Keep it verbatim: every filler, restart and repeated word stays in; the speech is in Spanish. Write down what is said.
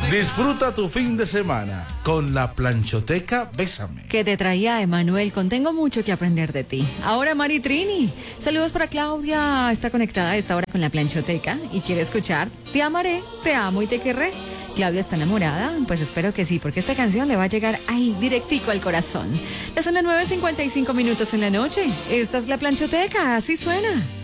Disfruta tu fin de semana con la planchoteca Bésame. Que te traía Emanuel con Tengo mucho que aprender de ti. Ahora Mari Trini. Saludos para Claudia. Está conectada a esta hora con la planchoteca y quiere escuchar Te amaré, te amo y te querré. Claudia está enamorada, pues espero que sí, porque esta canción le va a llegar ahí, directico al corazón. Ya son las nueve cincuenta y cinco minutos en la noche. Esta es la planchoteca, así suena.